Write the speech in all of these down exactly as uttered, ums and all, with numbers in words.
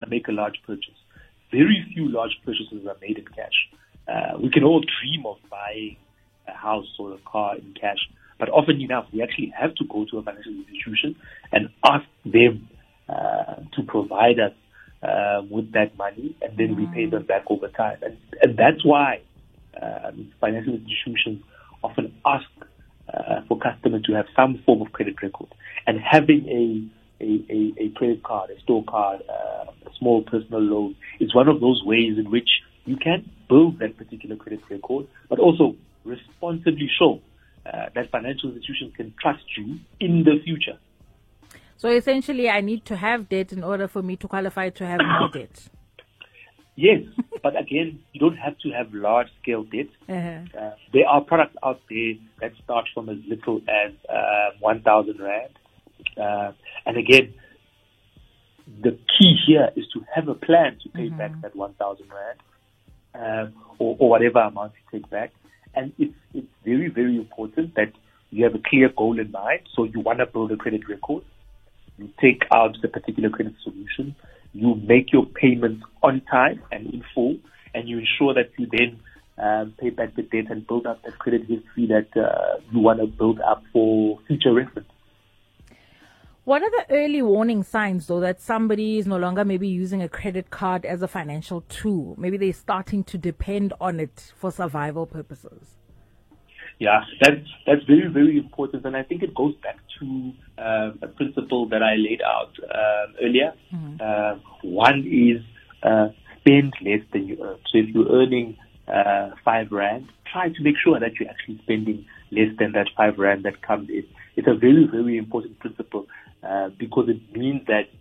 make a large purchase, very few large purchases are made in cash. Uh, we can all dream of buying a house or a car in cash, but often enough, we actually have to go to a financial institution and ask them uh, to provide us uh, with that money, and then we pay them back over time. And, and that's why uh, financial institutions often ask uh, for customers to have some form of credit record. And having a, a, a, a credit card, a store card, uh, a small personal loan is one of those ways in which you can build that particular credit record, but also responsibly show uh, that financial institutions can trust you in the future. So essentially, I need to have debt in order for me to qualify to have more debt. Yes, but again, you don't have to have large-scale debt. Uh-huh. Uh, there are products out there that start from as little as uh, one thousand rand. Uh, and again, the key here is to have a plan to pay mm-hmm. back that one thousand rand uh, or, or whatever amount you take back. And it's, it's very, very important that you have a clear goal in mind. So you want to build a credit record. You take out the particular credit solution. You make your payments on time and in full, and you ensure that you then um, pay back the debt and build up that credit history that uh, you want to build up for future reference. What are the early warning signs, though, that somebody is no longer maybe using a credit card as a financial tool? Maybe they're starting to depend on it for survival purposes. Yeah, that's, that's very, very important. And I think it goes back to uh, a principle that I laid out uh, earlier. Mm-hmm. Uh, one is uh, spend less than you earn. So if you're earning uh, five rand, try to make sure that you're actually spending less than that five rand that comes in. It's a very, very important principle uh, because it means that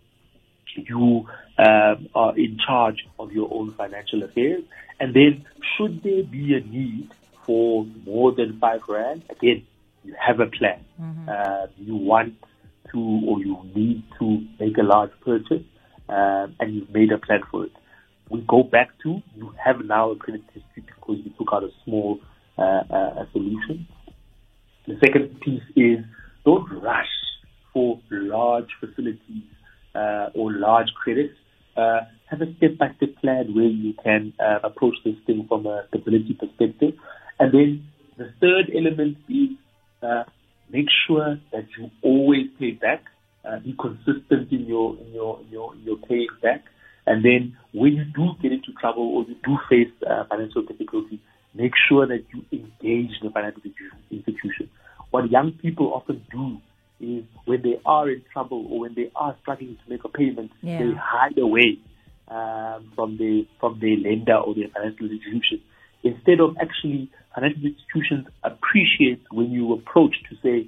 you uh, are in charge of your own financial affairs. And then should there be a need for more than five rand, again, you have a plan. Mm-hmm. Uh, you want to or you need to make a large purchase, uh, and you've made a plan for it. We go back to you have now a credit history because you took out a small uh, uh, solution. The second piece is don't rush for large facilities uh, or large credits. Uh, have a step-by-step plan where you can uh, approach this thing from a stability perspective. And then the third element is uh, make sure that you always pay back. Uh, be consistent in your in your in your in your paying back. And then when you do get into trouble or you do face uh, financial difficulty, make sure that you engage the financial institution. What young people often do is when they are in trouble or when they are struggling to make a payment, yeah. they hide away um, from the from their lender or their financial institution. Instead of actually, financial institutions appreciate when you approach to say,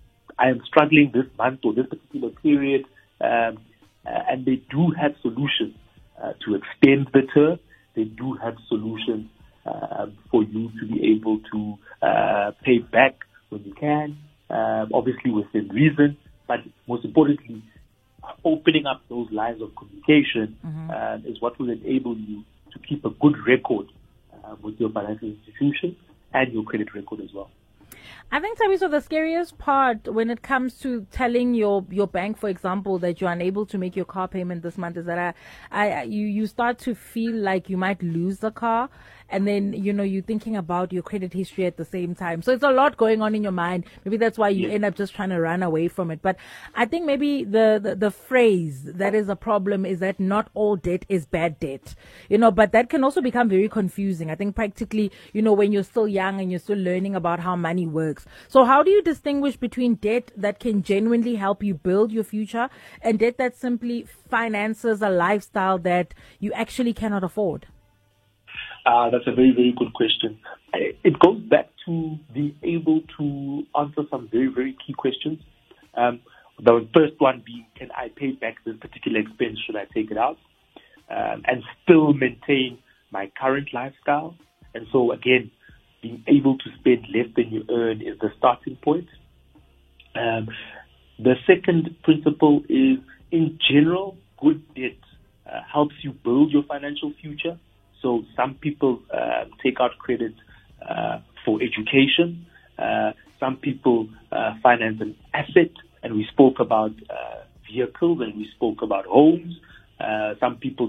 I am struggling this month or this particular period, um, uh, and they do have solutions uh, to extend the term. They do have solutions uh, for you to be able to uh, pay back when you can, uh, obviously within reason, but most importantly, opening up those lines of communication mm-hmm. uh, is what will enable you to keep a good record Uh, with your financial institution and your credit record as well. I think, Thabiso, the scariest part when it comes to telling your, your bank, for example, that you're unable to make your car payment this month is that I, I, you, you start to feel like you might lose the car. And then, you know, you're thinking about your credit history at the same time. So it's a lot going on in your mind. Maybe that's why you yeah. end up just trying to run away from it. But I think maybe the, the, the phrase that is a problem is that not all debt is bad debt. You know, but that can also become very confusing. I think practically, you know, when you're still young and you're still learning about how money works. So how do you distinguish between debt that can genuinely help you build your future and debt that simply finances a lifestyle that you actually cannot afford? Uh, that's a very, very good question. It goes back to being able to answer some very, very key questions. Um, the first one being, can I pay back this particular expense? Should I take it out? Um, and still maintain my current lifestyle? And so, again, being able to spend less than you earn is the starting point. Um, the second principle is, in general, good debt uh, helps you build your financial future. So some people uh, take out credit uh, for education. Uh, some people uh, finance an asset, and we spoke about uh, vehicles, and we spoke about homes. Uh, some people